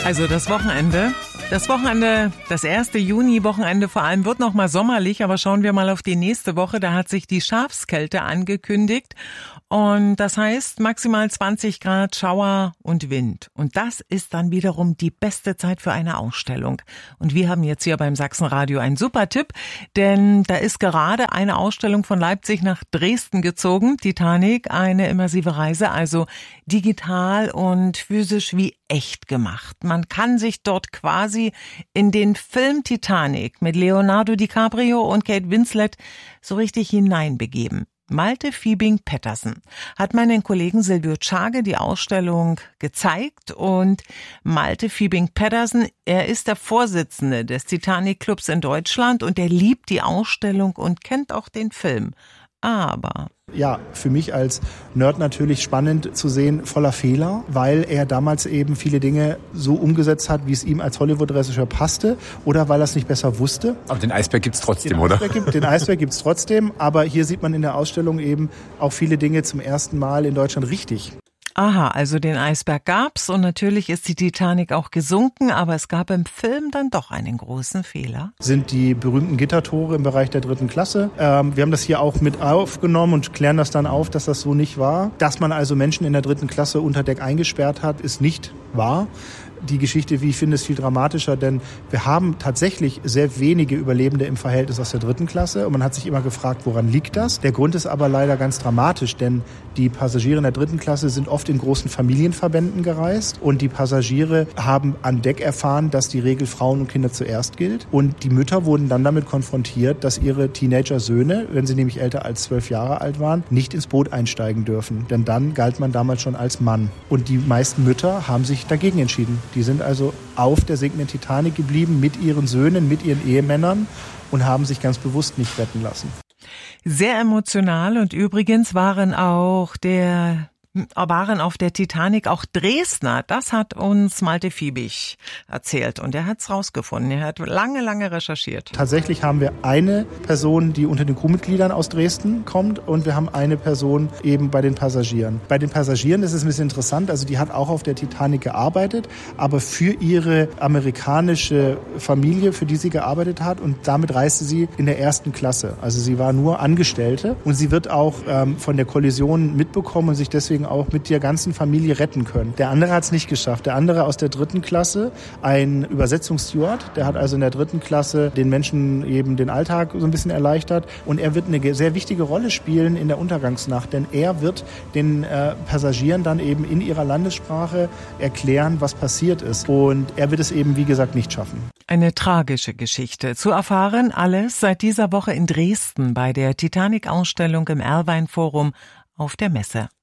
Also das Wochenende, das erste Juni-Wochenende vor allem wird noch mal sommerlich, aber schauen wir mal auf die nächste Woche. Da hat sich die Schafskälte angekündigt und das heißt maximal 20 Grad, Schauer und Wind. Und das ist dann wiederum die beste Zeit für eine Ausstellung. Und wir haben jetzt hier beim Sachsenradio einen super Tipp, denn da ist gerade eine Ausstellung von Leipzig nach Dresden gezogen. Titanic, eine immersive Reise, also digital und physisch wie echt gemacht. Man kann sich dort quasi in den Film Titanic mit Leonardo DiCaprio und Kate Winslet so richtig hineinbegeben. Malte Fiebing-Pettersen hat meinen Kollegen Silvio Tschage die Ausstellung gezeigt und Malte Fiebing-Pettersen, er ist der Vorsitzende des Titanic-Clubs in Deutschland und er liebt die Ausstellung und kennt auch den Film. Aber ja, für mich als Nerd natürlich spannend zu sehen, voller Fehler, weil er damals eben viele Dinge so umgesetzt hat, wie es ihm als Hollywood-Regisseur passte oder weil er es nicht besser wusste. Aber den Eisberg gibt's trotzdem, oder? Den Eisberg gibt's trotzdem, aber hier sieht man in der Ausstellung eben auch viele Dinge zum ersten Mal in Deutschland richtig. Aha, also den Eisberg gab's und natürlich ist die Titanic auch gesunken, aber es gab im Film dann doch einen großen Fehler. Sind die berühmten Gittertore im Bereich der 3. Klasse. Wir haben das hier auch mit aufgenommen und klären das dann auf, dass das so nicht war. Dass man also Menschen in der 3. Klasse unter Deck eingesperrt hat, ist nicht wahr. Die Geschichte, wie ich finde, ist viel dramatischer, denn wir haben tatsächlich sehr wenige Überlebende im Verhältnis aus der 3. Klasse und man hat sich immer gefragt, woran liegt das? Der Grund ist aber leider ganz dramatisch, denn die Passagiere in der 3. Klasse sind oft in großen Familienverbänden gereist und die Passagiere haben an Deck erfahren, dass die Regel Frauen und Kinder zuerst gilt und die Mütter wurden dann damit konfrontiert, dass ihre Teenager-Söhne, wenn sie nämlich älter als 12 Jahre alt waren, nicht ins Boot einsteigen dürfen, denn dann galt man damals schon als Mann und die meisten Mütter haben sich dagegen entschieden. Die sind also auf der sinkenden Titanic geblieben mit ihren Söhnen, mit ihren Ehemännern und haben sich ganz bewusst nicht retten lassen. Sehr emotional und übrigens waren auf der Titanic auch Dresdner. Das hat uns Malte Fiebig erzählt und er hat's rausgefunden. Er hat lange recherchiert. Tatsächlich haben wir eine Person, die unter den Crewmitgliedern aus Dresden kommt und wir haben eine Person eben bei den Passagieren. Bei den Passagieren ist es ein bisschen interessant, also die hat auch auf der Titanic gearbeitet, aber für ihre amerikanische Familie, für die sie gearbeitet hat und damit reiste sie in der 1. Klasse. Also sie war nur Angestellte und sie wird auch von der Kollision mitbekommen und sich deswegen auch mit der ganzen Familie retten können. Der andere hat es nicht geschafft. Der andere aus der 3. Klasse, ein Übersetzungssteward, der hat also in der 3. Klasse den Menschen eben den Alltag so ein bisschen erleichtert und er wird eine sehr wichtige Rolle spielen in der Untergangsnacht, denn er wird den Passagieren dann eben in ihrer Landessprache erklären, was passiert ist und er wird es eben, wie gesagt, nicht schaffen. Eine tragische Geschichte. Zu erfahren alles seit dieser Woche in Dresden bei der Titanic-Ausstellung im Erlwein Forum auf der Messe.